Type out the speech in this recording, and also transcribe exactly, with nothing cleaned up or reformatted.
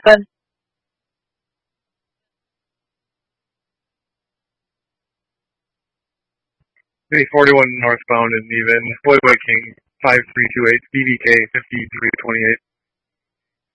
Good. three forty-one northbound and even Boy Boy King five three two eight B B K fifty-three twenty-eight.